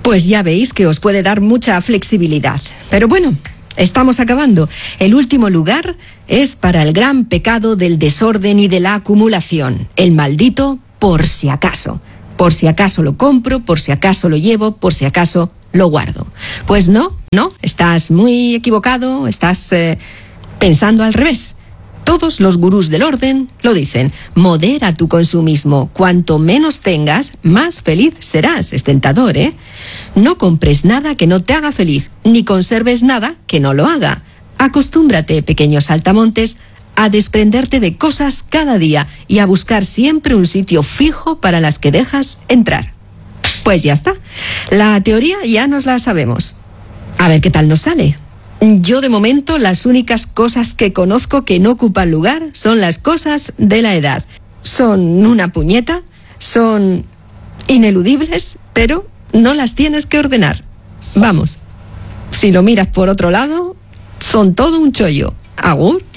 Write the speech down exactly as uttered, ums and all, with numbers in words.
Pues ya veis que os puede dar mucha flexibilidad. Pero bueno, estamos acabando. El último lugar es para el gran pecado del desorden y de la acumulación. El maldito por si acaso. Por si acaso lo compro, por si acaso lo llevo, por si acaso lo guardo. Pues no, no, estás muy equivocado, estás eh, pensando al revés. Todos los gurús del orden lo dicen. Modera tu consumismo. Cuanto menos tengas, más feliz serás. Es tentador, ¿eh? No compres nada que no te haga feliz, ni conserves nada que no lo haga. Acostúmbrate, pequeños saltamontes, a desprenderte de cosas cada día y a buscar siempre un sitio fijo para las que dejas entrar. Pues ya está. La teoría ya nos la sabemos. A ver qué tal nos sale. Yo de momento las únicas cosas que conozco que no ocupan lugar son las cosas de la edad. Son una puñeta, son ineludibles, pero no las tienes que ordenar. Vamos, si lo miras por otro lado, son todo un chollo. ¿Agur?